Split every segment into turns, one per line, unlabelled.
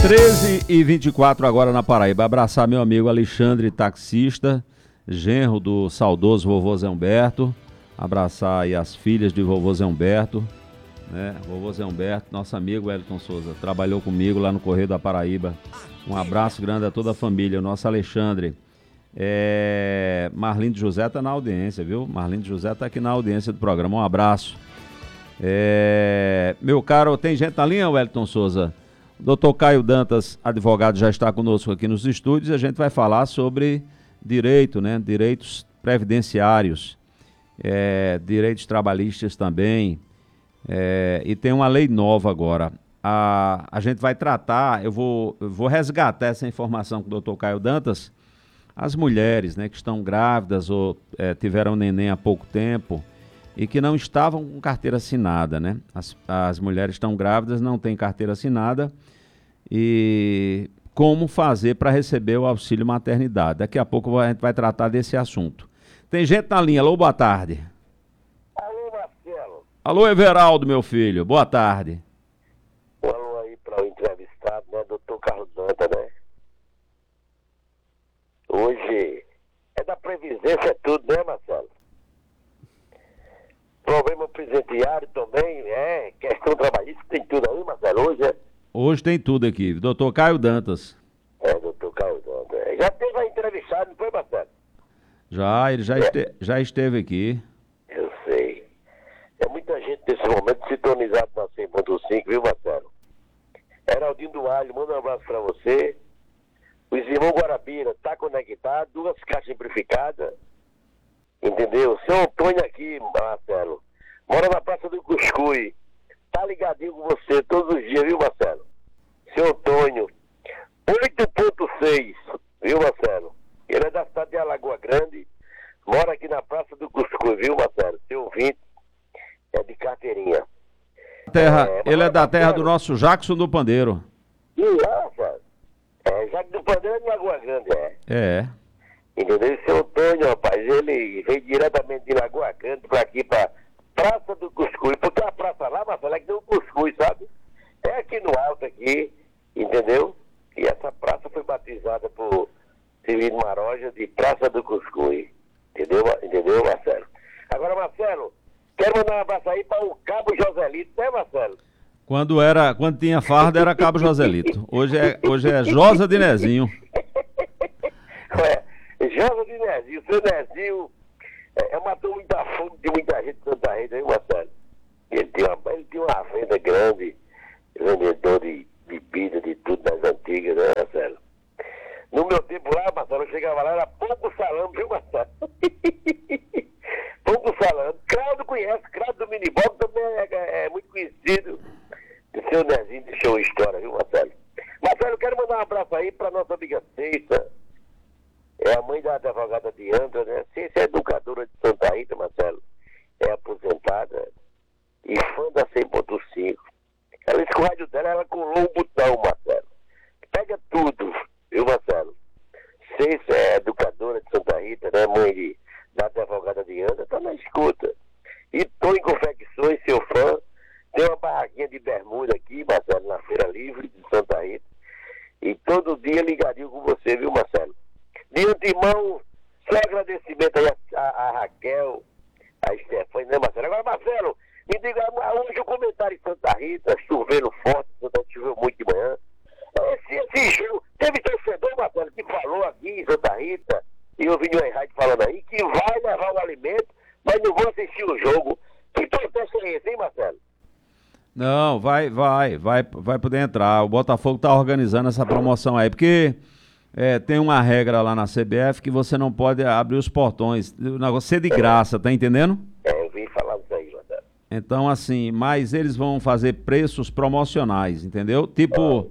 13h24 agora na Paraíba. Abraçar meu amigo Alexandre, taxista, genro do saudoso vovô Zé Humberto. Abraçar aí as filhas de vovô Zé Humberto, né? Vovô Zé Humberto, nosso amigo Wellington Souza, trabalhou comigo lá no Correio da Paraíba. Um abraço grande a toda a família, o nosso Alexandre. Marlindo José tá na audiência, viu? Marlindo José tá aqui na audiência do programa. Um abraço. Meu caro, tem gente na linha, Wellington Souza? Dr. Caio Dantas, advogado, já está conosco aqui nos estúdios e a gente vai falar sobre direito, né? Direitos previdenciários, direitos trabalhistas também, e tem uma lei nova agora. A gente vai tratar, eu vou resgatar essa informação com o Dr. Caio Dantas, as mulheres, né, que estão grávidas ou tiveram neném há pouco tempo e que não estavam com carteira assinada, né? As mulheres estão grávidas, não têm carteira assinada e como fazer para receber o auxílio maternidade. Daqui a pouco a gente vai tratar desse assunto. Tem gente na linha. Alô, boa tarde.
Alô, Marcelo.
Alô, Everaldo, meu filho. Boa tarde.
Um alô aí para o entrevistado, né, doutor Carlos Dantas, né? Hoje é da previdência, é tudo, né, Marcelo? Problema presidenciário também, questão trabalhista, tem tudo aí, Marcelo,
Hoje tem tudo aqui, doutor Caio Dantas.
Doutor Caio Dantas. Já teve a entrevistado, não foi, Marcelo?
Ele já esteve aqui.
Eu sei. É muita gente nesse momento sintonizado na 100.5, viu, Marcelo? Heraldinho do Alho, manda um abraço pra você. Os irmãos Guarabira, tá conectado, 2 caixas simplificadas. Entendeu? Seu Antônio aqui, Marcelo, mora na Praça do Cuscuz. Tá ligadinho com você todos os dias, viu, Marcelo? Seu Antônio, 8.6, viu, Marcelo? Ele é da cidade de Alagoa Grande, mora aqui na Praça do Cuscuz, viu, Marcelo? Seu ouvinte é de carteirinha.
Ele é da terra do nosso Jackson do Pandeiro.
Marcelo? Jackson do Pandeiro é de Alagoa Grande, Entendeu? Seu Antônio, rapaz, ele veio diretamente de Lagoa Grande pra aqui, pra Praça do Cuscuz, porque a praça lá, Marcelo, é que tem um cuscuz, sabe? É aqui no alto, aqui, entendeu? E essa praça foi batizada por Severino Maroja de Praça do Cuscuz, entendeu, Marcelo? Agora, Marcelo, quero mandar um abraço aí para o Cabo Joselito, né, Marcelo?
Quando tinha farda era Cabo Joselito, hoje é Josa de Nezinho.
Josa de Nezinho, seu Nezinho matou muita fome de muita gente de Santa Rita, viu, Marcelo? Ele tinha uma venda grande, vendedor de bebida, de tudo das antigas, né, Marcelo? No meu tempo lá, Marcelo, eu chegava lá, era pouco salame, viu, Marcelo? Pouco salame. Claudio conhece, Claudio do Minibob também é muito conhecido. O seu Nezinho deixou história, viu, Marcelo? Marcelo, eu quero mandar um abraço aí pra nossa amiga Ceiça. É a mãe da advogada Diandra, né? Ceiça é educadora de Santa Rita, Marcelo. É aposentada e fã da 100.5. Ela disse que o rádio dela, ela colou um botão, Marcelo. Pega tudo, viu, Marcelo? Ceiça é educadora de Santa Rita, né? Mãe da advogada Diandra, tá na escuta. E Tony Confecções, seu fã, tem uma barraquinha de bermuda aqui, Marcelo, na Feira Livre de Santa Rita. E todo dia ligadinho com você, viu, Marcelo? De antemão, só agradecimento aí a Raquel, a Stefania, né, Marcelo? Agora, Marcelo, me diga, hoje o comentário em Santa Rita, chovendo forte, Santa Rita choveu muito de manhã. Esse jogo, teve torcedor, Marcelo, que falou aqui em Santa Rita, e eu vi o Henrique falando aí, que vai levar o alimento, mas não vão assistir o jogo. Que protesto é esse, hein, Marcelo?
Não, vai poder entrar. O Botafogo tá organizando essa promoção aí, porque tem uma regra lá na CBF que você não pode abrir os portões. O negócio é de graça, tá entendendo?
Eu vim falar disso aí, Marcelo.
Então, assim, mas eles vão fazer preços promocionais, entendeu? Tipo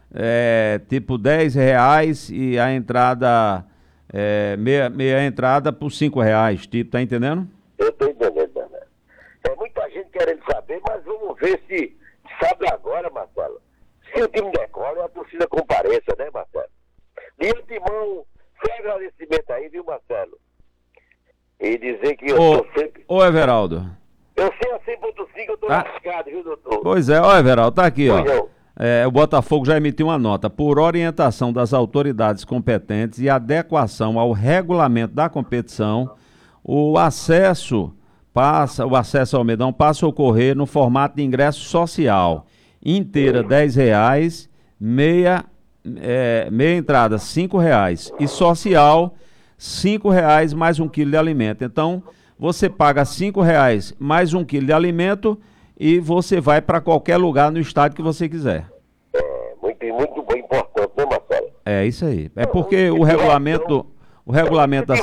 R$10 e a entrada, meia entrada por R$5, tipo, tá entendendo?
Eu tô entendendo, Dana. Muita gente querendo saber, mas vamos ver se sabe agora, Marcelo. Se o time decola, a torcida compareça, né, Marcelo? De antemão, sem agradecimento aí, viu, Marcelo? E dizer que eu tô sempre...
Ô, Everaldo.
Eu sei a 100.5, eu tô lascado, viu, doutor?
Pois é, ó, Everaldo, tá aqui, ó. O Botafogo já emitiu uma nota. Por orientação das autoridades competentes e adequação ao regulamento da competição, o acesso ao Almedão passa a ocorrer no formato de ingresso social. Inteira R$10, meia entrada R$5 e social R$5 mais 1 quilo de alimento. Então, você paga R$5 mais 1 quilo de alimento e você vai para qualquer lugar no estádio que você quiser.
Muito bem, importante, né, Marcelo?
É isso aí. É porque o regulamento da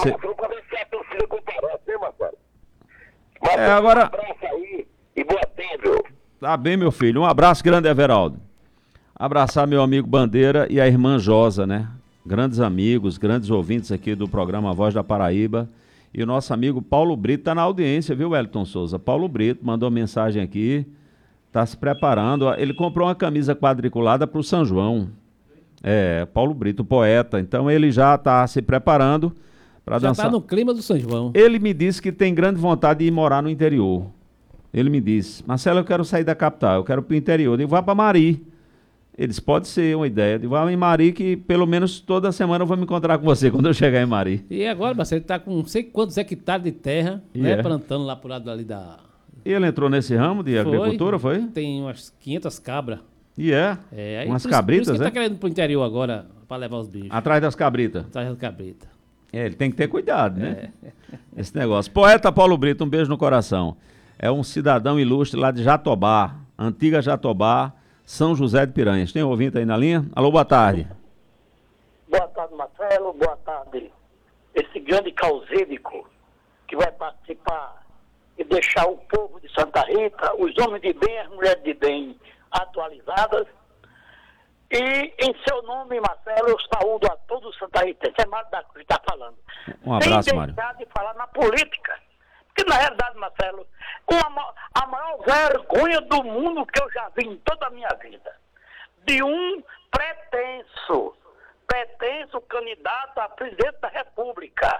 agora.
Um abraço aí e boa tarde.
Tá bem, meu filho. Um abraço grande, Everaldo. Abraçar meu amigo Bandeira e a irmã Josa, né? Grandes amigos, grandes ouvintes aqui do programa Voz da Paraíba. E o nosso amigo Paulo Brito está na audiência, viu, Wellington Souza? Paulo Brito mandou mensagem aqui, está se preparando. Ele comprou uma camisa quadriculada para o São João. Paulo Brito, poeta. Então ele já está se preparando para dançar.
Já está no clima do São João.
Ele me disse que tem grande vontade de ir morar no interior. Ele me disse, Marcelo, eu quero sair da capital, eu quero ir para o interior. Eu digo, vá para Mari. Ele disse, pode ser uma ideia. Eu digo, vá em Mari que pelo menos toda semana eu vou me encontrar com você quando eu chegar em Mari.
E agora, Marcelo, ele está com não sei quantos hectares de terra, plantando lá pro lado ali da...
E ele entrou nesse ramo de agricultura, foi?
Tem umas 500 cabras.
Aí umas cabritas,
por isso que ele tá querendo ir pro interior agora para levar os bichos.
Atrás das cabritas.
Atrás das cabritas.
Ele tem que ter cuidado, né? Esse negócio. Poeta Paulo Brito, um beijo no coração. É um cidadão ilustre lá de Jatobá, antiga Jatobá, São José de Piranhas. Tem um ouvinte aí na linha? Alô, boa tarde.
Boa tarde, Marcelo. Boa tarde. Esse grande causídico que vai participar e deixar o povo de Santa Rita, os homens de bem, as mulheres de bem atualizadas. E em seu nome, Marcelo, eu saúdo a todos os santarritenses. É Mário da Cruz que está falando.
Um abraço,
sem
Mário.
deixar de falar na política. Porque, na realidade, Marcelo, a maior vergonha do mundo que eu já vi em toda a minha vida, de um pretenso candidato a presidente da República,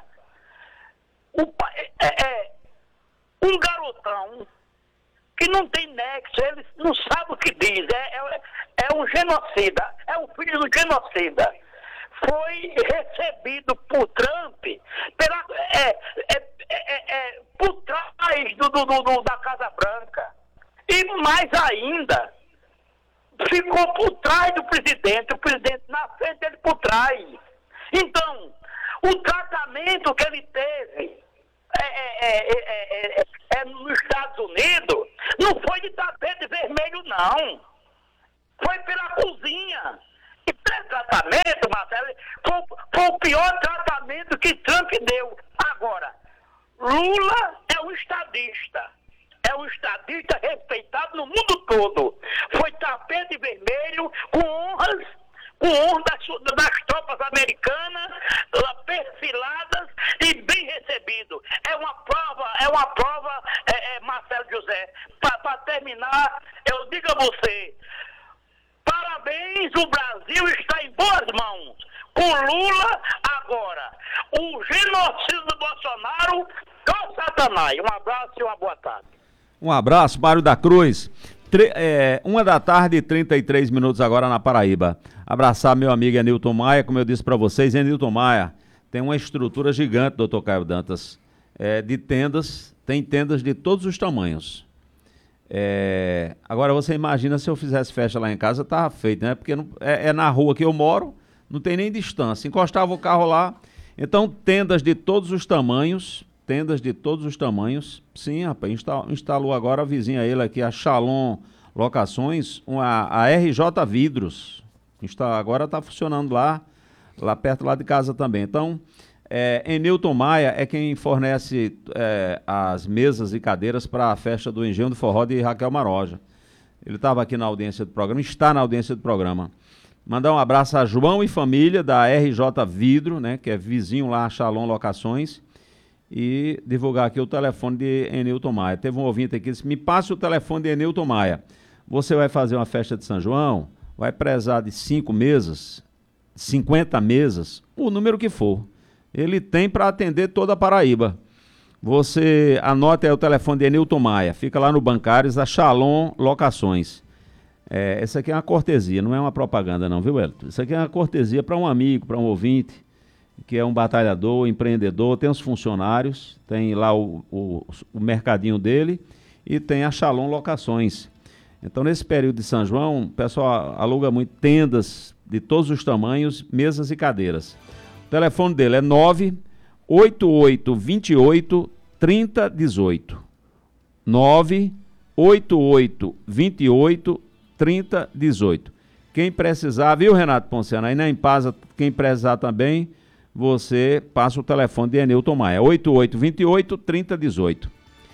um garotão que não tem nexo, ele não sabe o que diz, é um genocida, é um filho do genocida. Foi recebido por Trump por trás da Casa Branca. E mais ainda, ficou por trás do presidente, o presidente na frente, ele por trás. Então, o tratamento que ele teve nos Estados Unidos não foi de tapete vermelho, não. Foi pela cozinha. E esse tratamento, Marcelo, foi o pior tratamento que Trump deu. Agora, Lula é um estadista. É um estadista respeitado no mundo todo. Foi tapete vermelho com honras das tropas americanas, perfiladas e bem recebido. É uma prova, Marcelo José. Para terminar, eu digo a você, parabéns, o Brasil está em boas mãos. Com Lula, agora, o genocídio do Bolsonaro, com Satanás. Um abraço e uma boa tarde.
Um abraço, Mário da Cruz. 1h33 agora na Paraíba. Abraçar meu amigo Enilton Maia, como eu disse para vocês, Enilton Maia tem uma estrutura gigante, doutor Caio Dantas, de tendas, tem tendas de todos os tamanhos. Agora você imagina se eu fizesse festa lá em casa, tava feito, né? Porque é na rua que eu moro, não tem nem distância. Encostava o carro lá, então tendas de todos os tamanhos, sim, rapaz, instalou agora a vizinha ele aqui, a Shalom Locações, a RJ Vidros, agora está funcionando lá perto lá de casa também. Então, Enilton Maia é quem fornece as mesas e cadeiras para a festa do Engenho do Forró de Raquel Maroja. Ele estava aqui na audiência do programa, está na audiência do programa. Mandar um abraço a João e família da RJ Vidro, né, que é vizinho lá, a Shalom Locações, e divulgar aqui o telefone de Enilton Maia. Teve um ouvinte aqui que disse, me passe o telefone de Enilton Maia. Você vai fazer uma festa de São João, vai prezar de 5 mesas, 50 mesas, o número que for. Ele tem para atender toda a Paraíba. Você anote aí o telefone de Enilton Maia, fica lá no Bancários, a Shalom Locações. Essa aqui é uma cortesia, não é uma propaganda não, viu, Wellington? Isso aqui é uma cortesia para um amigo, para um ouvinte, que é um batalhador, empreendedor, tem os funcionários, tem lá o mercadinho dele e tem a Shalom Locações. Então, nesse período de São João, o pessoal aluga muito tendas de todos os tamanhos, mesas e cadeiras. O telefone dele é 98828 3018. 98828 3018. Quem precisar, viu, Renato Ponciano? Aí na Impasa, quem precisar também, você passa o telefone de Enilton Maia, 8828 3018.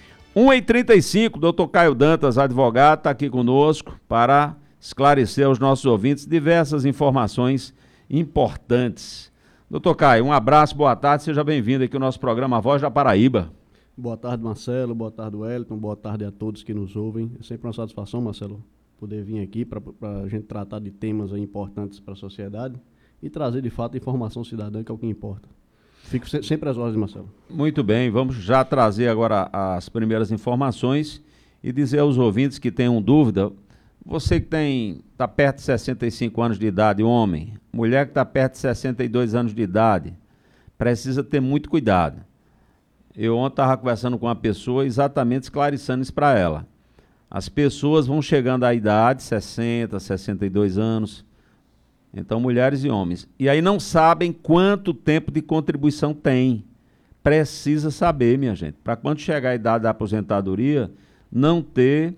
1h35, doutor Caio Dantas, advogado, está aqui conosco para esclarecer aos nossos ouvintes diversas informações importantes. Doutor Caio, um abraço, boa tarde, seja bem-vindo aqui ao nosso programa Voz da Paraíba.
Boa tarde, Marcelo, boa tarde, Wellington, boa tarde a todos que nos ouvem. É sempre uma satisfação, Marcelo, poder vir aqui para a gente tratar de temas aí importantes para a sociedade e trazer, de fato, informação cidadã, que é o que importa. Fico sempre às ordens, Marcelo.
Muito bem, vamos já trazer agora as primeiras informações e dizer aos ouvintes que tenham dúvida, você que está perto de 65 anos de idade, homem, mulher que está perto de 62 anos de idade, precisa ter muito cuidado. Eu ontem estava conversando com uma pessoa exatamente esclarecendo isso para ela. As pessoas vão chegando à idade, 60, 62 anos, então mulheres e homens, e aí não sabem quanto tempo de contribuição tem. Precisa saber, minha gente, para quando chegar a idade da aposentadoria, não ter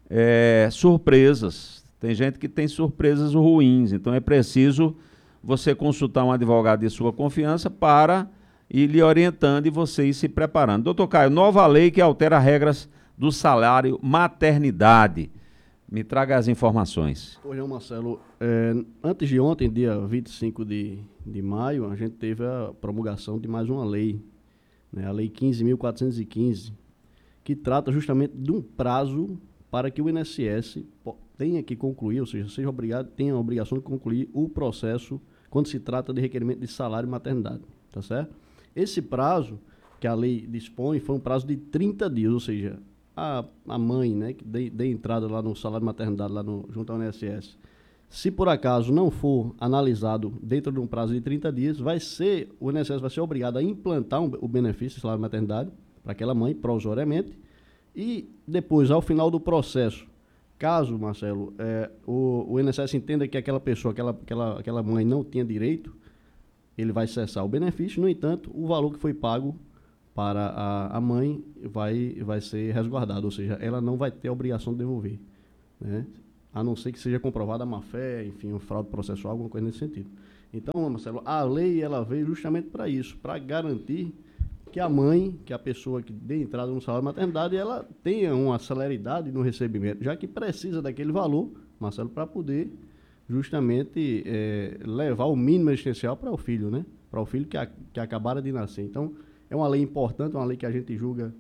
surpresas. Tem gente que tem surpresas ruins, então é preciso você consultar um advogado de sua confiança para ir lhe orientando e você ir se preparando. Doutor Caio, nova lei que altera regras do salário maternidade. Me traga as informações.
Pois não, Marcelo. Antes de ontem, dia 25 de maio, a gente teve a promulgação de mais uma lei, né, a Lei 15.415, que trata justamente de um prazo para que o INSS tenha que concluir, ou seja, tenha a obrigação de concluir o processo quando se trata de requerimento de salário maternidade, tá certo? Esse prazo que a lei dispõe foi um prazo de 30 dias, ou seja, a mãe, né, que dê entrada lá no salário maternidade, lá junto ao INSS, se por acaso não for analisado dentro de um prazo de 30 dias, o INSS vai ser obrigado a implantar o benefício de salário maternidade para aquela mãe, provisoriamente, e depois, ao final do processo, caso, Marcelo, o INSS entenda que aquela pessoa, aquela mãe não tinha direito, ele vai cessar o benefício. No entanto, o valor que foi pago para a mãe vai ser resguardado, ou seja, ela não vai ter a obrigação de devolver, né? A não ser que seja comprovada a má-fé, enfim, um fraude processual, alguma coisa nesse sentido. Então, Marcelo, a lei ela veio justamente para isso, para garantir que a mãe, que a pessoa que dê entrada no salário maternidade, ela tenha uma celeridade no recebimento, já que precisa daquele valor, Marcelo, para poder justamente levar o mínimo existencial para o filho, né? Para o filho que acabara de nascer. Então, é uma lei importante, uma lei que a gente julga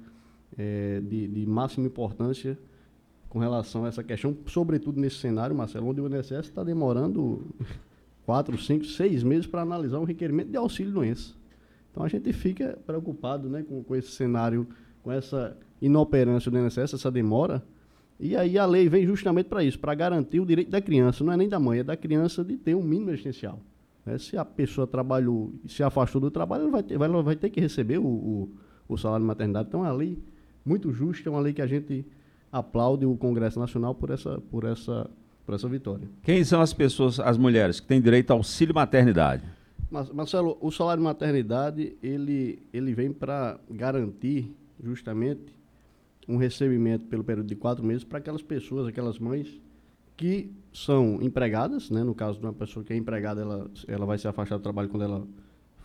de máxima importância com relação a essa questão, sobretudo nesse cenário, Marcelo, onde o INSS está demorando 4, 5, 6 meses para analisar um requerimento de auxílio-doença. Então, a gente fica preocupado, né, com esse cenário, com essa inoperância do INSS, essa demora. E aí a lei vem justamente para isso, para garantir o direito da criança, não é nem da mãe, é da criança de ter um mínimo existencial. Se a pessoa trabalhou e se afastou do trabalho, ela vai ter que receber o salário de maternidade. Então é uma lei muito justa, é uma lei que a gente aplaude o Congresso Nacional por essa vitória.
Quem são as pessoas, as mulheres, que têm direito ao auxílio maternidade?
Marcelo, o salário de maternidade, ele vem para garantir justamente um recebimento pelo período de 4 meses para aquelas pessoas, aquelas mães que são empregadas, né? No caso de uma pessoa que é empregada, ela vai se afastar do trabalho quando ela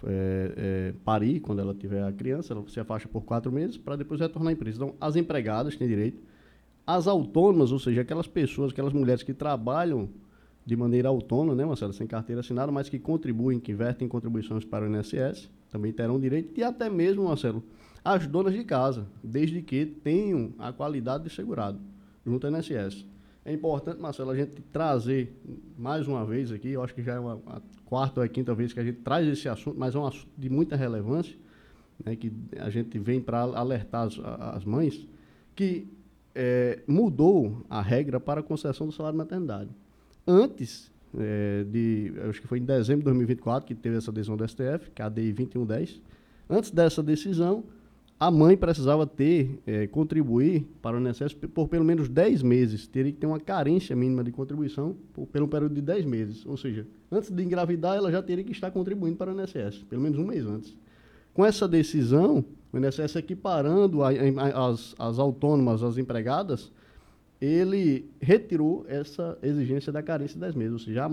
parir, quando ela tiver a criança, ela se afasta por 4 meses para depois retornar à empresa. Então, as empregadas têm direito, as autônomas, ou seja, aquelas pessoas, aquelas mulheres que trabalham de maneira autônoma, né, Marcelo, sem carteira assinada, mas que contribuem, que investem contribuições para o INSS, também terão direito, e até mesmo, Marcelo, as donas de casa, desde que tenham a qualidade de segurado junto ao INSS. É importante, Marcelo, a gente trazer mais uma vez aqui, eu acho que já é a 4ª ou a 5ª vez que a gente traz esse assunto, mas é um assunto de muita relevância, né, que a gente vem para alertar as mães, que mudou a regra para a concessão do salário de maternidade. Antes, acho que foi em dezembro de 2024 que teve essa decisão do STF, que é a DI 2110. Antes dessa decisão, a mãe precisava contribuir para o INSS por pelo menos 10 meses. Teria que ter uma carência mínima de contribuição pelo período de 10 meses. Ou seja, antes de engravidar, ela já teria que estar contribuindo para o INSS, pelo menos um mês antes. Com essa decisão, o INSS equiparando as autônomas, as empregadas, ele retirou essa exigência da carência de 10 meses. Ou seja,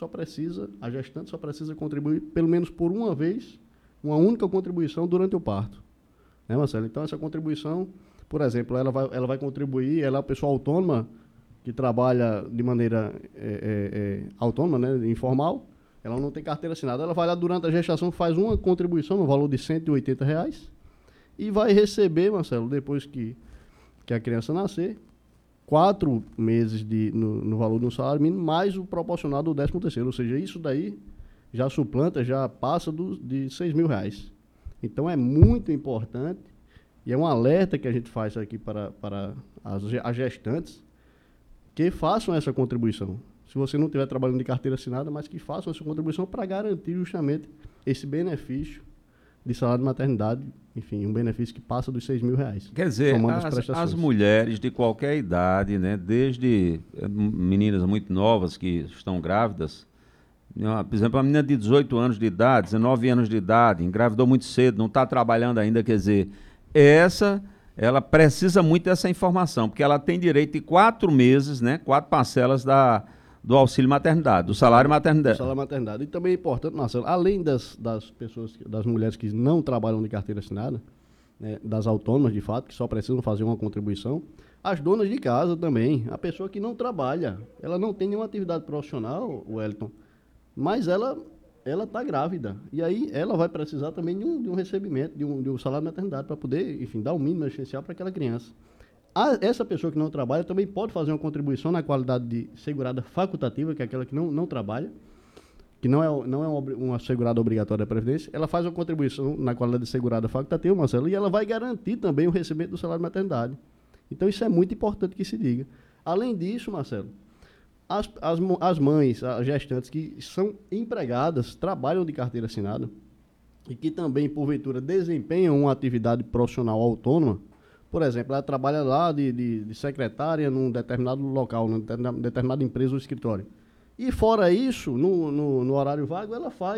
a gestante só precisa contribuir pelo menos por uma vez, uma única contribuição durante o parto. Né, Marcelo? Então, essa contribuição, por exemplo, ela vai contribuir, ela é uma pessoa autônoma, que trabalha de maneira autônoma, né, informal, ela não tem carteira assinada, ela vai lá durante a gestação, faz uma contribuição no valor de R$180 e vai receber, Marcelo, depois que a criança nascer, 4 meses no valor do salário mínimo, mais o proporcional do 13º. Ou seja, isso daí já suplanta, já passa de R$6.000. Então, é muito importante, e é um alerta que a gente faz aqui para as gestantes, que façam essa contribuição. Se você não estiver trabalhando de carteira assinada, mas que façam essa contribuição para garantir justamente esse benefício de salário de maternidade, enfim, um benefício que passa dos R$6.000.
Quer dizer, as mulheres de qualquer idade, né, desde meninas muito novas que estão grávidas, por exemplo, uma menina de 18 anos de idade, 19 anos de idade, engravidou muito cedo, não está trabalhando ainda, quer dizer, ela precisa muito dessa informação, porque ela tem direito de 4 meses, né, 4 parcelas do auxílio maternidade, do salário maternidade.
Do salário maternidade. E também é importante, Marcelo, além das pessoas, das mulheres que não trabalham de carteira assinada, né, das autônomas, de fato, que só precisam fazer uma contribuição, as donas de casa também, a pessoa que não trabalha, ela não tem nenhuma atividade profissional, Wellington, mas ela está grávida. E aí ela vai precisar também de um recebimento, de um salário de maternidade, para poder, enfim, dar o mínimo essencial para aquela criança. Essa pessoa que não trabalha também pode fazer uma contribuição na qualidade de segurada facultativa, que é aquela que não trabalha, que não é uma segurada obrigatória da Previdência. Ela faz uma contribuição na qualidade de segurada facultativa, Marcelo, e ela vai garantir também o recebimento do salário de maternidade. Então, isso é muito importante que se diga. Além disso, Marcelo, as mães, as gestantes que são empregadas, trabalham de carteira assinada e que também, porventura, desempenham uma atividade profissional autônoma. Por exemplo, ela trabalha lá de secretária num determinado local, numa determinada empresa ou escritório. E fora isso, no horário vago,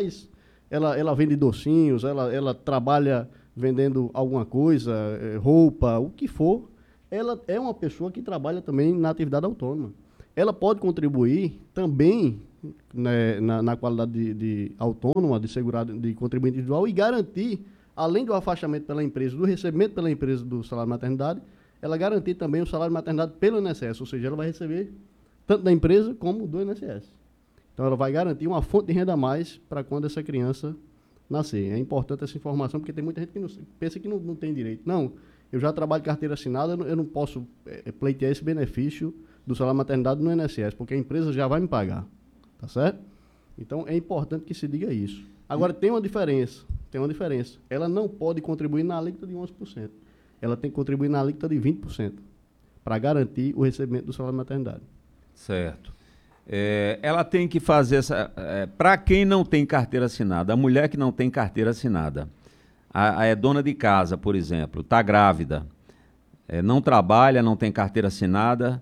ela vende docinhos, ela trabalha vendendo alguma coisa, roupa, o que for. Ela é uma pessoa que trabalha também na atividade autônoma. Ela pode contribuir também, né, na qualidade de autônoma, de segurado, de contribuinte individual, e garantir, além do afastamento pela empresa, do recebimento pela empresa do salário de maternidade, ela garantir também o salário de maternidade pelo INSS, ou seja, ela vai receber tanto da empresa como do INSS. Então, ela vai garantir uma fonte de renda a mais para quando essa criança nascer. É importante essa informação, porque tem muita gente que pensa que não tem direito. Não, eu já trabalho de carteira assinada, eu não posso pleitear esse benefício do salário de maternidade no INSS, porque a empresa já vai me pagar, tá certo? Então, é importante que se diga isso. Agora, tem uma diferença. Ela não pode contribuir na alíquota de 11%. Ela tem que contribuir na alíquota de 20%, para garantir o recebimento do salário de maternidade.
Certo. Ela tem que fazer essa... para quem não tem carteira assinada, a mulher que não tem carteira assinada, é dona de casa, por exemplo, está grávida, não trabalha, não tem carteira assinada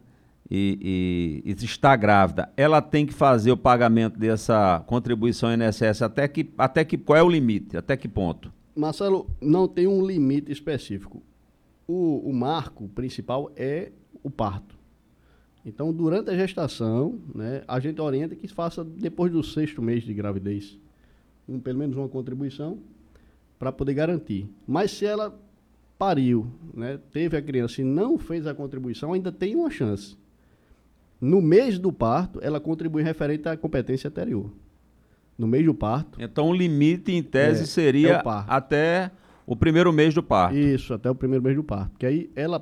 e está grávida, ela tem que fazer o pagamento dessa contribuição INSS qual é o limite? Até que ponto?
Marcelo, não tem um limite específico. O marco principal é o parto. Então, durante a gestação, né, a gente orienta que faça depois do 6º mês de gravidez, pelo menos uma contribuição, para poder garantir. Mas se ela pariu, né, teve a criança e não fez a contribuição, ainda tem uma chance. No mês do parto, ela contribui referente à competência anterior. No mês do parto.
Então, o limite, em tese, seria até o 1º mês do parto.
Isso, até o 1º mês do parto. Porque aí ela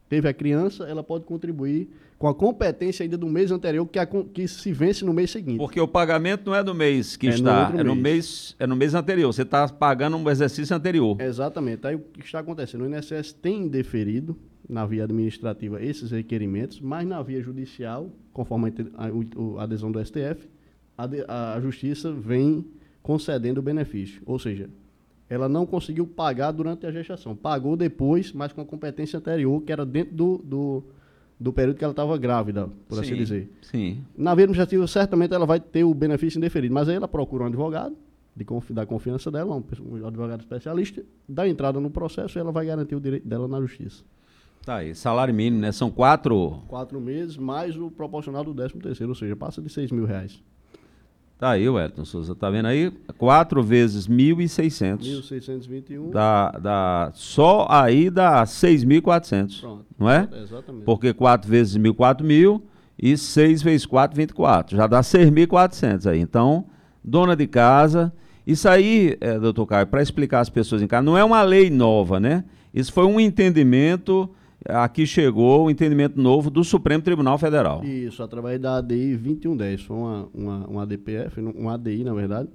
teve a criança, ela pode contribuir com a competência ainda do mês anterior, que se vence no mês seguinte.
Porque o pagamento não é do mês que está, é no mês anterior. Você está pagando um exercício anterior.
Exatamente. Aí o que está acontecendo? O INSS tem deferido, na via administrativa, esses requerimentos, mas na via judicial, conforme a adesão do STF, a Justiça vem concedendo o benefício. Ou seja, ela não conseguiu pagar durante a gestação. Pagou depois, mas com a competência anterior, que era dentro do período que ela estava grávida, por assim dizer.
Sim.
Na via administrativa, certamente ela vai ter o benefício indeferido, mas aí ela procura um advogado, da confiança dela, um advogado especialista, dá entrada no processo e ela vai garantir o direito dela na Justiça.
Tá aí, salário mínimo, né? São 4
meses, mais o proporcional do 13º, ou seja, passa de R$6.000.
Tá aí, Wellington Souza, tá vendo aí? 4 vezes 1.600.
1.621.
Dá só aí dá 6.400.
Pronto.
Não é?
Exatamente.
Porque 4 vezes 1.000, 4.000 e 6 vezes 4, 24. Já dá 6.400 aí. Então, dona de casa. Isso aí, doutor Caio, para explicar às pessoas em casa, não é uma lei nova, né? Isso foi um entendimento. Aqui chegou o entendimento novo do Supremo Tribunal Federal.
Isso, através da ADI 2110. Foi uma ADPF, uma ADI, na verdade.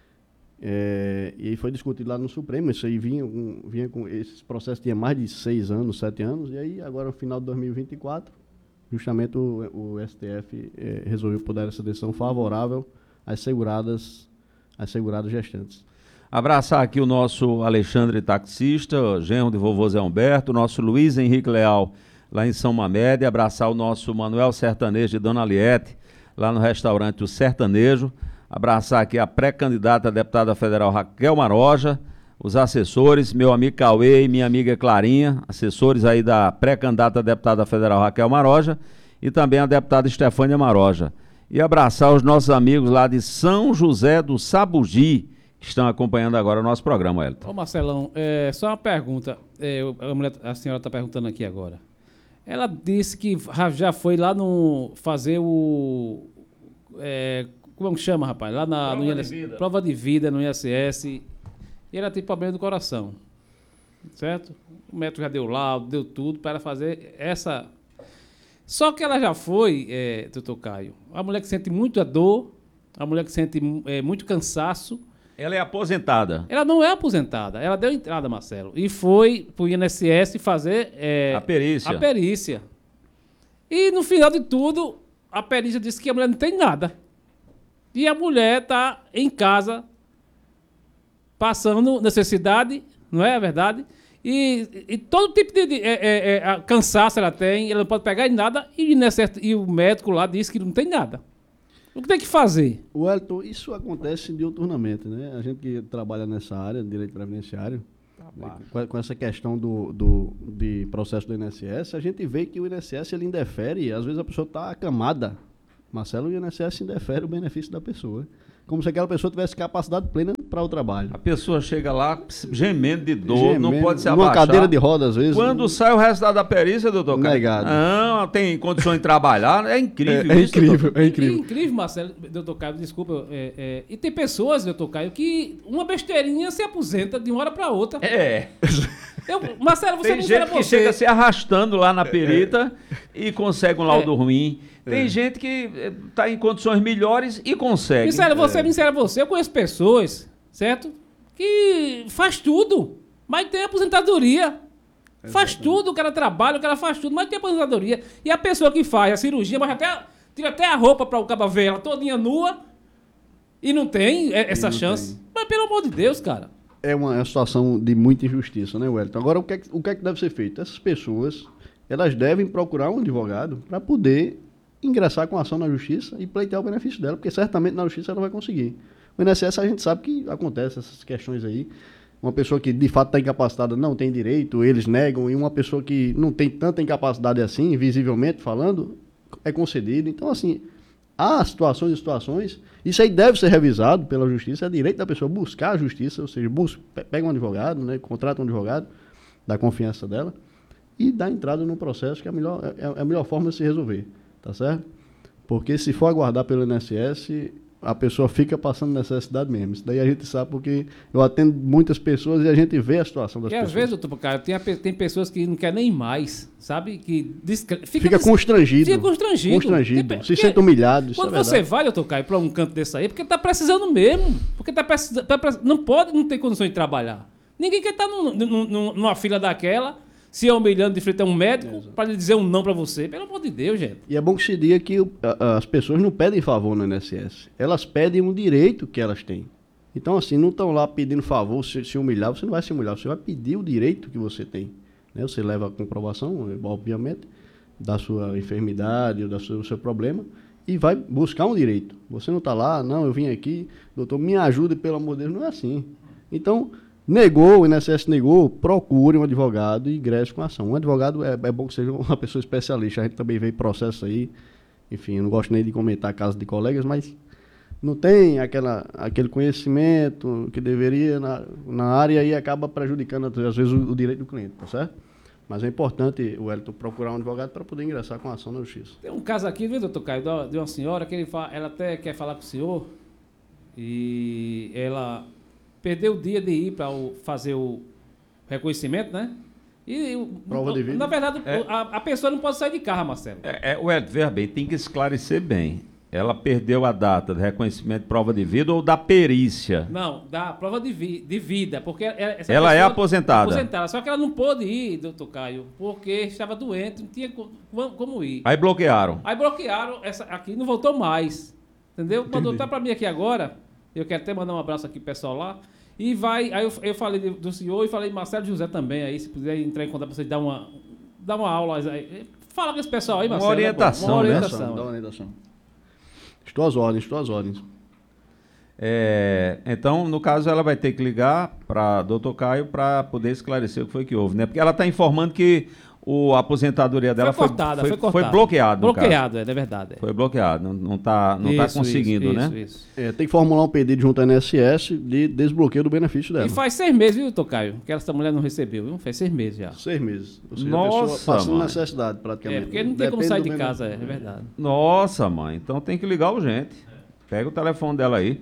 E aí foi discutido lá no Supremo. Isso aí vinha com esse processo, tinha mais de 6 anos, 7 anos. E aí, agora, no final de 2024, justamente o STF resolveu por dar essa decisão favorável às seguradas gestantes.
Abraçar aqui o nosso Alexandre taxista, genro de vovô Zé Humberto, nosso Luiz Henrique Leal, lá em São Mamede, abraçar o nosso Manuel Sertanejo de Dona Liete, lá no restaurante O Sertanejo, abraçar aqui a pré-candidata a deputada federal Raquel Maroja, os assessores, meu amigo Cauê e minha amiga Clarinha, assessores aí da pré-candidata a deputada federal Raquel Maroja, e também a deputada Estefânia Maroja. E abraçar os nossos amigos lá de São José do Sabugi, que estão acompanhando agora o nosso programa, Wellington.
Ô Marcelão, só uma pergunta, a senhora está perguntando aqui agora. Ela disse que já foi lá fazer o... como que chama, rapaz? Lá prova de vida no INSS, e ela tem problema do coração, certo? O médico já deu laudo, deu tudo para ela fazer essa... Só que ela já foi, doutor Caio, a mulher que sente muita dor, a mulher que sente muito cansaço.
Ela é aposentada.
Ela não é aposentada, ela deu entrada, Marcelo, e foi para o INSS fazer a perícia. E no final de tudo, a perícia disse que a mulher não tem nada. E a mulher está em casa, passando necessidade, não é verdade? E todo tipo de cansaço ela tem, ela não pode pegar em nada, e o médico lá disse que não tem nada. O que tem que fazer?
Wellington, isso acontece diuturnamente, né? A gente que trabalha nessa área de direito previdenciário, com essa questão de processo do INSS, a gente vê que o INSS ele indefere, às vezes a pessoa está acamada, Marcelo, o INSS indefere o benefício da pessoa. Como se aquela pessoa tivesse capacidade plena para o trabalho.
A pessoa chega lá gemendo de dor, não pode se abaixar.
Numa cadeira de roda, às vezes.
Quando sai o resultado da perícia, doutor Caio?
Negado.
Não, tem condições de trabalhar. É incrível isso.
É incrível, Marcelo, doutor Caio, desculpa. E tem pessoas, doutor Caio, que uma besteirinha se aposenta de uma hora para outra. Marcelo, você
tem gente que chega se arrastando lá na perita e consegue um laudo ruim. Tem gente que está em condições melhores e consegue.
Você, eu conheço pessoas, certo? Que faz tudo, mas tem aposentadoria. Faz tudo, o cara trabalha, o cara faz tudo, mas tem aposentadoria. E a pessoa que faz a cirurgia, mas tira até a roupa para o cabo ver ela todinha nua e não tem essa chance. Mas pelo amor de Deus, cara.
É uma situação de muita injustiça, né, Wellington? Agora, o que é que deve ser feito? Essas pessoas, elas devem procurar um advogado para poder ingressar com ação na justiça e pleitear o benefício dela, porque certamente na justiça ela vai conseguir. O INSS a gente sabe que acontece essas questões aí. Uma pessoa que de fato está incapacitada não tem direito, eles negam, e uma pessoa que não tem tanta incapacidade assim, visivelmente falando, é concedido. Então, assim, há situações e situações. Isso aí deve ser revisado pela justiça, é direito da pessoa buscar a justiça, ou seja, pega um advogado, né, contrata um advogado, da confiança dela, e dá entrada no processo, que é a melhor forma de se resolver. Tá certo? Porque se for aguardar pelo INSS, a pessoa fica passando necessidade mesmo. Isso daí a gente sabe porque eu atendo muitas pessoas e a gente vê a situação das pessoas.
E às vezes, doutor Caio, tem pessoas que não querem nem mais, sabe? Que
fica constrangido.
Fica constrangido.
Se sente humilhado.
Quando você vai, doutor Caio, para um canto desse aí, porque tá precisando mesmo. Porque não pode não ter condições de trabalhar. Ninguém quer estar numa fila daquela, se humilhando de frente a um médico para lhe dizer um não para você. Pelo amor de Deus, gente.
E é bom que se diga que as pessoas não pedem favor no INSS. Elas pedem um direito que elas têm. Então, assim, não estão lá pedindo favor, se humilhar. Você não vai se humilhar, você vai pedir o direito que você tem. Né? Você leva a comprovação, obviamente, da sua enfermidade ou do seu problema e vai buscar um direito. Você não está lá, não, eu vim aqui, doutor, me ajude, pelo amor de Deus. Não é assim. Então... negou, o INSS negou, procure um advogado e ingresse com a ação. Um advogado é bom que seja uma pessoa especialista. A gente também vê processo aí, enfim, eu não gosto nem de comentar casos de colegas, mas não tem aquele conhecimento que deveria na área e acaba prejudicando, às vezes, o direito do cliente, tá certo? Mas é importante o Wellington procurar um advogado para poder ingressar com a ação na justiça.
Tem um caso aqui, viu, doutor Caio, de uma senhora que ela até quer falar com o senhor e ela... perdeu o dia de ir para fazer o reconhecimento, né?
Prova de vida.
Na verdade, a pessoa não pode sair de carro, Marcelo.
Veja bem, tem que esclarecer bem. Ela perdeu a data de reconhecimento de prova de vida ou da perícia?
Não, da prova de vida, porque
ela é aposentada.
Só que ela não pôde ir, doutor Caio, porque estava doente, não tinha como ir.
Aí bloquearam.
Essa aqui, não voltou mais. Entendeu? Mandou tá para mim aqui agora. Eu quero até mandar um abraço aqui pro pessoal lá. E vai, aí eu falei do senhor e falei de Marcelo José também, aí se puder entrar em contato para vocês dar uma aula aí. Fala com esse pessoal aí, Marcelo.
Uma orientação.
Dá uma orientação. Estou às ordens.
Então, no caso, ela vai ter que ligar para doutor Caio para poder esclarecer o que foi que houve, né? Porque ela está informando que a aposentadoria dela foi cortada. Foi bloqueado.
Bloqueado, é verdade.
Foi bloqueado, não tá conseguindo, né?
Isso.
Tem que formular um pedido junto ao INSS de desbloqueio do benefício dela.
E faz 6 meses, viu, doutor Caio? Que essa mulher não recebeu, viu? Faz 6 meses já.
6 meses. Ou seja,
nossa,
a pessoa passando
mãe.
necessidade, praticamente.
Porque não tem como sair de casa, é verdade.
Nossa, mãe, então tem que ligar urgente. Pega o telefone dela aí.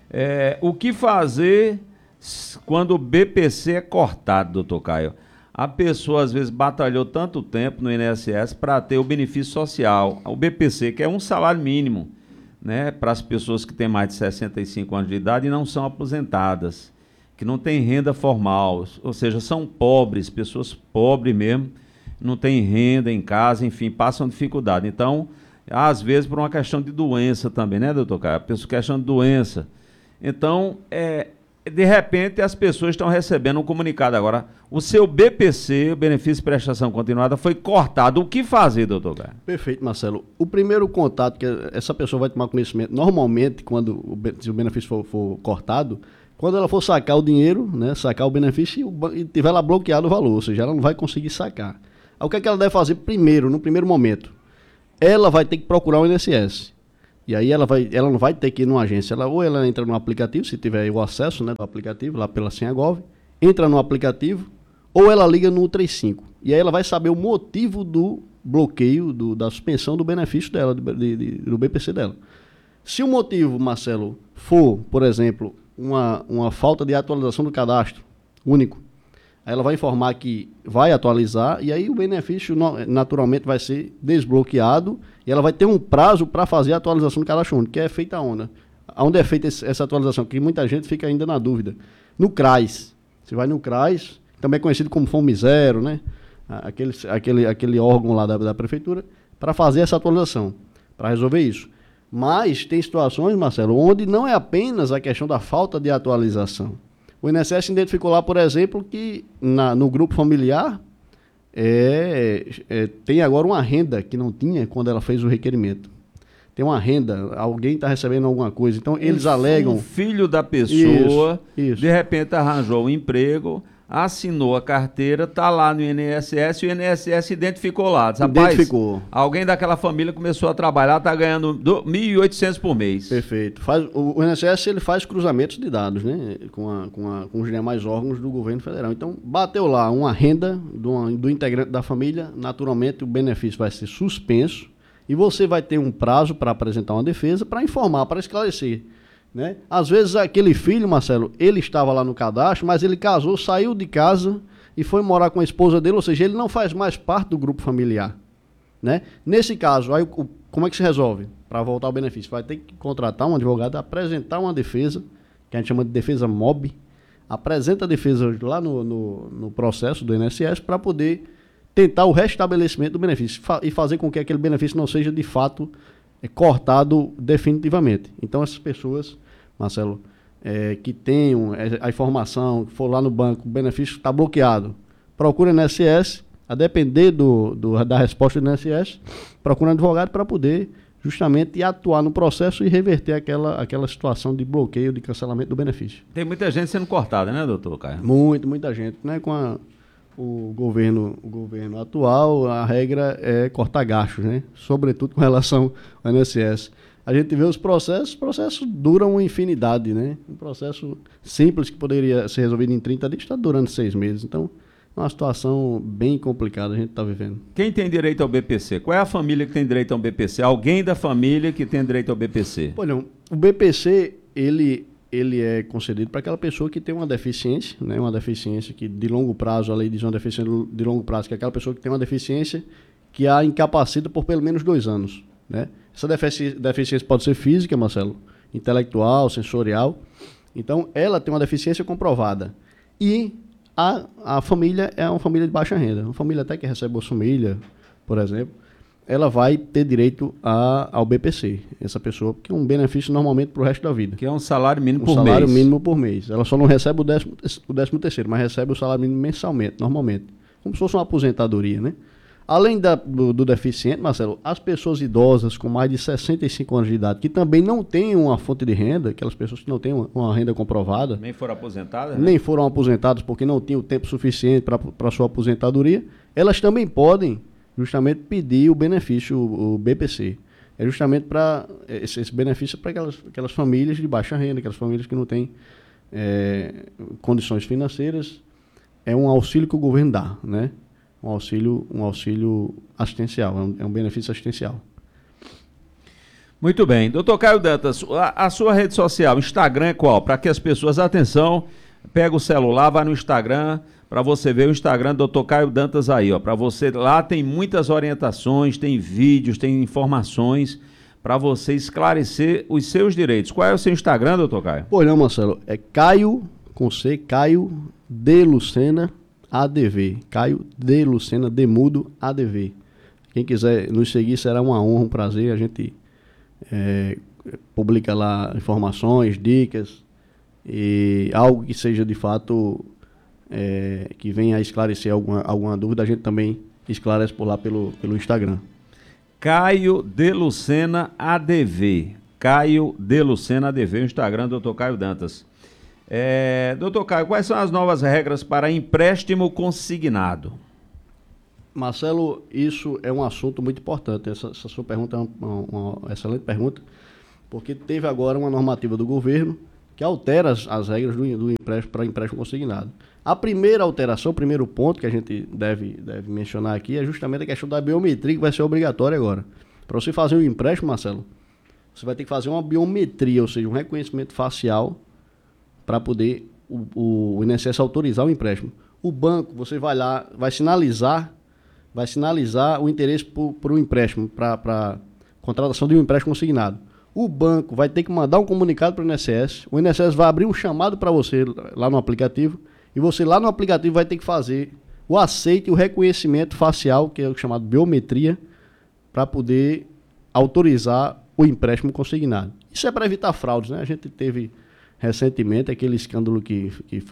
O que fazer quando o BPC é cortado, doutor Caio? A pessoa, às vezes, batalhou tanto tempo no INSS para ter o benefício social, o BPC, que é um salário mínimo, né, para as pessoas que têm mais de 65 anos de idade e não são aposentadas, que não têm renda formal, ou seja, são pobres, pessoas pobres mesmo, não têm renda em casa, enfim, passam dificuldade. Então, às vezes, por uma questão de doença também, né, doutor Caio? Questão de doença. Então, de repente, as pessoas estão recebendo um comunicado agora. O seu BPC, o benefício de prestação continuada, foi cortado. O que fazer, doutor Caio?
Perfeito, Marcelo. O primeiro contato que essa pessoa vai tomar conhecimento, normalmente, se o benefício for cortado, quando ela for sacar o dinheiro, né, sacar o benefício e tiver lá bloqueado o valor, ou seja, ela não vai conseguir sacar. Aí, o que é que ela deve fazer primeiro, no primeiro momento? Ela vai ter que procurar o INSS. E aí ela não vai ter que ir numa agência, ou ela entra no aplicativo, se tiver o acesso, né, do aplicativo, lá pela senha Gov, entra no aplicativo, ou ela liga no 135. E aí ela vai saber o motivo do bloqueio, da suspensão do benefício dela, do BPC dela. Se o motivo, Marcelo, for, por exemplo, uma falta de atualização do cadastro único, aí ela vai informar que vai atualizar e aí o benefício naturalmente vai ser desbloqueado e ela vai ter um prazo para fazer a atualização do cadastro único, que é feita aonde? Aonde é feita essa atualização? Que muita gente fica ainda na dúvida. No CRAS. Você vai no CRAS, também conhecido como Fome Zero, né? Aquele órgão lá da prefeitura, para fazer essa atualização, para resolver isso. Mas tem situações, Marcelo, onde não é apenas a questão da falta de atualização. O INSS identificou lá, por exemplo, que no grupo familiar tem agora uma renda que não tinha quando ela fez o requerimento. Tem uma renda, alguém está recebendo alguma coisa. Então, eles alegam...
O filho da pessoa,
isso.
De repente, arranjou um emprego, assinou a carteira, está lá no INSS e o INSS identificou lá. Diz, rapaz,
identificou.
Alguém daquela família começou a trabalhar, está ganhando R$ 1.800 por mês.
Perfeito. O INSS ele faz cruzamentos de dados, né, com os demais órgãos do governo federal. Então, bateu lá uma renda do integrante da família, naturalmente o benefício vai ser suspenso E você vai ter um prazo para apresentar uma defesa, para informar, para esclarecer. Né? Às vezes aquele filho, Marcelo, ele estava lá no cadastro, mas ele casou, saiu de casa e foi morar com a esposa dele, ou seja, ele não faz mais parte do grupo familiar. Né? Nesse caso, aí, como é que se resolve? Para voltar ao benefício, vai ter que contratar um advogado, apresentar uma defesa, que a gente chama de defesa MOB, apresenta a defesa lá no processo do INSS para poder tentar o restabelecimento do benefício e fazer com que aquele benefício não seja de fato cortado definitivamente. Então essas pessoas, Marcelo, que tenham a informação, que for lá no banco, o benefício está bloqueado, procura o INSS, a depender da resposta do INSS, procura um advogado para poder justamente atuar no processo e reverter aquela situação de bloqueio, de cancelamento do benefício.
Tem muita gente sendo cortada, né, doutor Caio?
Muita gente, né? Com o governo atual, a regra é cortar gastos, né? Sobretudo com relação ao INSS. A gente vê os processos duram uma infinidade, né? Um processo simples que poderia ser resolvido em 30 dias está durando 6 meses. Então, é uma situação bem complicada a gente está vivendo.
Quem tem direito ao BPC? Qual é a família que tem direito ao BPC? Alguém da família que tem direito ao BPC?
Pois não, o BPC, ele é concedido para aquela pessoa que tem uma deficiência, né? Uma deficiência que de longo prazo, a lei diz uma deficiência de longo prazo, que é aquela pessoa que tem uma deficiência que a incapacita por pelo menos 2 anos, né? Essa deficiência pode ser física, Marcelo, intelectual, sensorial. Então, ela tem uma deficiência comprovada. E a família é uma família de baixa renda. Uma família até que recebe Bolsa Família, por exemplo, ela vai ter direito ao BPC. Essa pessoa, que é um benefício normalmente para o resto da vida.
Que é um salário mínimo por mês.
Um salário mínimo por mês. Ela só não recebe o 13º, mas recebe o salário mínimo mensalmente, normalmente. Como se fosse uma aposentadoria, né? Além do deficiente, Marcelo, as pessoas idosas com mais de 65 anos de idade, que também não têm uma fonte de renda, aquelas pessoas que não têm uma renda comprovada.
Nem foram aposentadas? Né?
Nem foram aposentadas porque não tinham tempo suficiente para sua aposentadoria. Elas também podem justamente pedir o benefício, o BPC. É justamente para esse benefício para aquelas famílias de baixa renda, aquelas famílias que não têm condições financeiras. É um auxílio que o governo dá, né? Um auxílio assistencial, é um benefício assistencial.
Muito bem. Doutor Caio Dantas, a sua rede social, Instagram é qual? Para que as pessoas, atenção, pega o celular, vai no Instagram, para você ver o Instagram do Dr. Caio Dantas aí, ó. Para você, lá tem muitas orientações, tem vídeos, tem informações para você esclarecer os seus direitos. Qual é o seu Instagram, doutor Caio?
Pois não, Marcelo, é Caio, com C, Caio de Lucena, ADV. Caio de Lucena, Demudo, ADV. Quem quiser nos seguir será uma honra, um prazer. A gente publica lá informações, dicas e algo que seja de fato que venha a esclarecer alguma dúvida. A gente também esclarece por lá pelo Instagram.
Caio de Lucena, ADV. Caio de Lucena, ADV, o Instagram do Dr. Caio Dantas. Doutor Caio, quais são as novas regras para empréstimo consignado?
Marcelo, isso é um assunto muito importante. Essa sua pergunta é uma excelente pergunta, porque teve agora uma normativa do governo que altera as regras do empréstimo para empréstimo consignado. A primeira alteração, o primeiro ponto que a gente deve mencionar aqui é justamente a questão da biometria, que vai ser obrigatória agora. Para você fazer um empréstimo, Marcelo, você vai ter que fazer uma biometria, ou seja, um reconhecimento facial, para poder o INSS autorizar o empréstimo. O banco, você vai lá, vai sinalizar o interesse por um empréstimo, para contratação de um empréstimo consignado. O banco vai ter que mandar um comunicado para o INSS, o INSS vai abrir um chamado para você lá no aplicativo, e você lá no aplicativo vai ter que fazer o aceite e o reconhecimento facial, que é o chamado biometria, para poder autorizar o empréstimo consignado. Isso é para evitar fraudes, né? A gente teve recentemente aquele escândalo que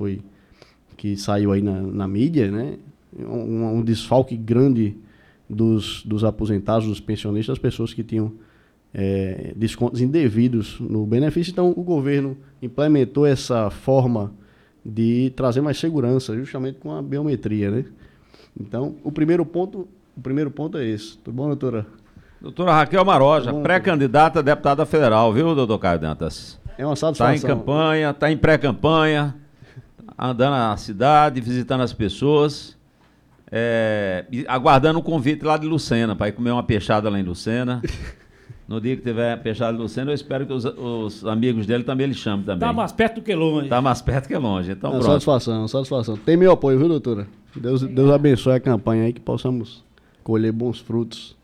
saiu aí na mídia, né? Um desfalque grande dos aposentados, dos pensionistas, das pessoas que tinham descontos indevidos no benefício. Então o governo implementou essa forma de trazer mais segurança, justamente com a biometria, né? Então o primeiro ponto é esse. Tudo bom, doutora?
Doutora Raquel Maroja, pré-candidata a deputada federal, viu, doutor Caio Dantas?
É uma satisfação.
Está em campanha, está em pré-campanha, andando na cidade, visitando as pessoas. aguardando um convite lá de Lucena, para ir comer uma peixada lá em Lucena. No dia que tiver peixada em Lucena, eu espero que os amigos dele também lhe chamem também.
Tá mais perto do que longe.
Tá mais perto que longe, então pronto.
Satisfação. Tem meu apoio, viu, doutora? Deus abençoe a campanha aí, que possamos colher bons frutos.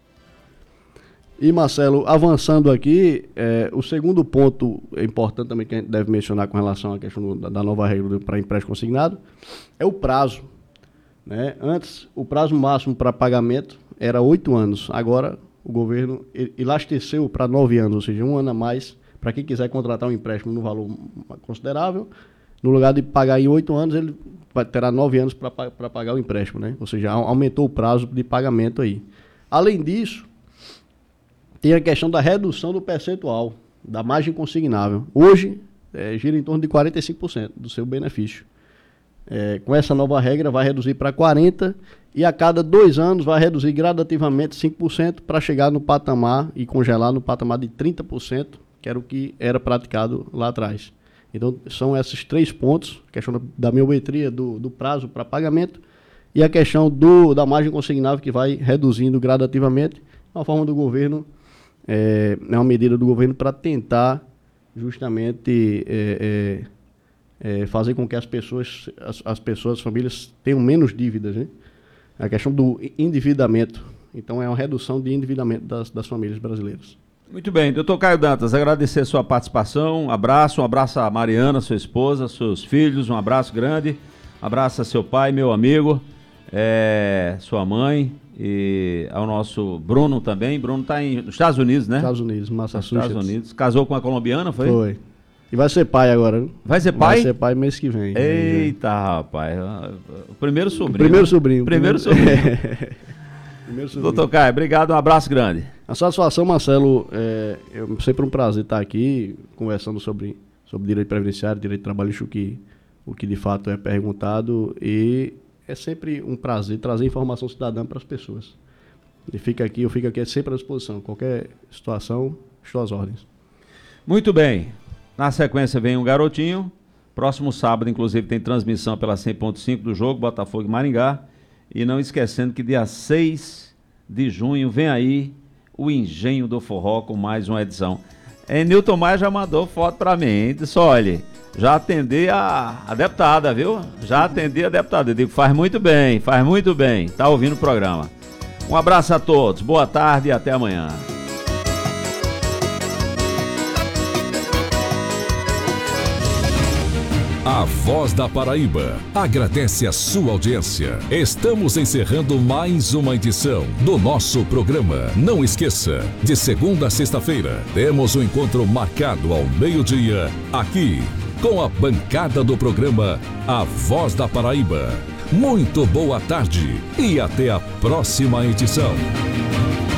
E, Marcelo, avançando aqui, o segundo ponto importante também que a gente deve mencionar com relação à questão da nova regra para empréstimo consignado é o prazo. Né? Antes, o prazo máximo para pagamento era 8 anos. Agora, o governo elasteceu para 9 anos, ou seja, um ano a mais para quem quiser contratar um empréstimo no valor considerável. No lugar de pagar em 8 anos, ele terá 9 anos para pagar o empréstimo. Né? Ou seja, aumentou o prazo de pagamento aí. Além disso, tem a questão da redução do percentual da margem consignável. Hoje, gira em torno de 45% do seu benefício. Com essa nova regra, vai reduzir para 40% e a cada 2 anos vai reduzir gradativamente 5% para chegar no patamar e congelar no patamar de 30%, que era o que era praticado lá atrás. Então, são esses 3 pontos, a questão da miometria do prazo para pagamento e a questão da margem consignável, que vai reduzindo gradativamente, uma forma do governo, é uma medida do governo para tentar justamente fazer com que as pessoas, as famílias tenham menos dívidas, né? A questão do endividamento. Então, é uma redução de endividamento das famílias brasileiras.
Muito bem, doutor Caio Dantas, agradecer a sua participação, um abraço a Mariana, sua esposa, seus filhos, um abraço grande, abraço a seu pai, meu amigo, sua mãe e ao nosso Bruno também. Bruno está nos Estados Unidos, né?
Estados Unidos, Massachusetts.
Estados Unidos. Casou com a colombiana, foi?
Foi. E vai ser pai agora, né?
Vai ser pai?
Vai ser pai mês que vem.
Eita, rapaz. O primeiro sobrinho.
Primeiro sobrinho.
Primeiro sobrinho. Doutor Caio, obrigado, um abraço grande.
A satisfação, Marcelo, é sempre um prazer estar aqui conversando sobre direito previdenciário, direito trabalhista, o que de fato é perguntado, e é sempre um prazer trazer informação cidadã para as pessoas. Eu fico aqui sempre à disposição. Qualquer situação, estou às ordens.
Muito bem. Na sequência vem um garotinho. Próximo sábado, inclusive, tem transmissão pela 100.5 do jogo, Botafogo e Maringá. E não esquecendo que dia 6 de junho vem aí o Engenho do Forró com mais uma edição. Nilton Maia já mandou foto para mim. Disse, olha, já atendi a deputada, viu? Já atendi a deputada. Eu digo, faz muito bem. Tá ouvindo o programa. Um abraço a todos, boa tarde e até amanhã.
A Voz da Paraíba agradece a sua audiência. Estamos encerrando mais uma edição do nosso programa. Não esqueça, de segunda a sexta-feira, temos um encontro marcado ao meio-dia, aqui, com a bancada do programa A Voz da Paraíba. Muito boa tarde e até a próxima edição.